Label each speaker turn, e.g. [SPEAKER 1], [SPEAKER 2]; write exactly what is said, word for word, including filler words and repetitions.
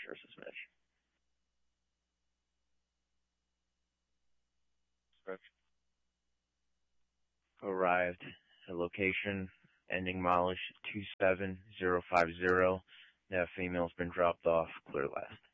[SPEAKER 1] sure it's a Mitch. Arrived at location, ending mileage two seven zero five zero. That female's been dropped off, clear last.